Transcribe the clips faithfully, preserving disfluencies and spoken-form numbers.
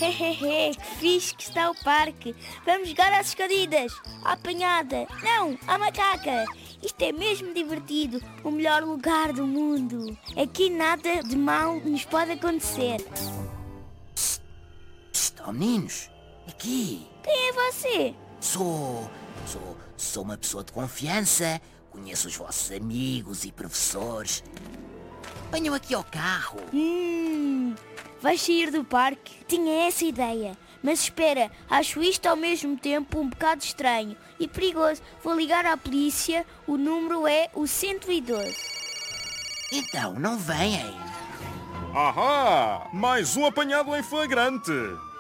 Hehehe, que fixe que está o parque. Vamos jogar às escondidas, à apanhada, não, à macaca. Isto é mesmo divertido, o melhor lugar do mundo. Aqui nada de mal nos pode acontecer. Psst, oh meninos, aqui. Quem é você? Sou, sou, sou uma pessoa de confiança. Conheço os vossos amigos e professores. Venham aqui ao carro. Hum, vais sair do parque? Tinha essa ideia. Mas espera, acho isto ao mesmo tempo um bocado estranho e perigoso. Vou ligar à polícia, o número é o cento e doze. Então, não vêm. Ahá! Mais um apanhado em flagrante.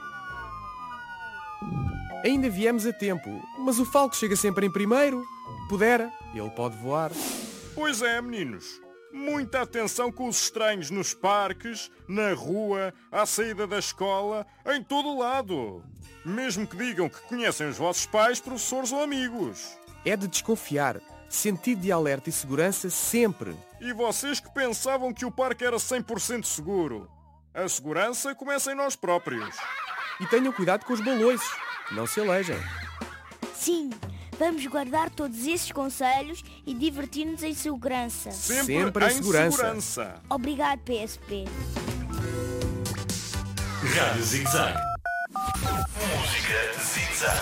Ainda viemos a tempo, mas o falco chega sempre em primeiro. Pudera, ele pode voar. Pois é, meninos. Muita atenção com os estranhos nos parques, na rua, à saída da escola, em todo o lado. Mesmo que digam que conhecem os vossos pais, professores ou amigos. É de desconfiar. Sentido de alerta e segurança sempre. E vocês que pensavam que o parque era cem por cento seguro. A segurança começa em nós próprios. E tenham cuidado com os baloiços. Não se alejem. Sim, vamos guardar todos esses conselhos e divertir-nos em segurança. Sempre, Sempre em em segurança. segurança. Obrigado, P S P. Rádio Zig Zag. Música Zig Zag.